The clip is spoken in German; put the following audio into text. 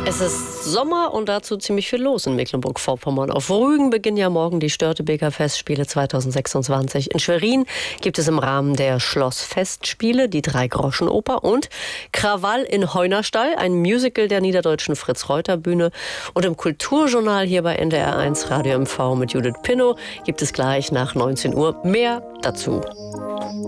Es ist Sommer und dazu ziemlich viel los in Mecklenburg-Vorpommern. Auf Rügen beginnen ja morgen die Störtebeker Festspiele 2026. In Schwerin gibt es im Rahmen der Schlossfestspiele die Dreigroschenoper und Krawall in Heunerstall, ein Musical der niederdeutschen Fritz-Reuter-Bühne. Und im Kulturjournal hier bei NDR1 Radio MV mit Judith Pinnow gibt es gleich nach 19 Uhr mehr dazu.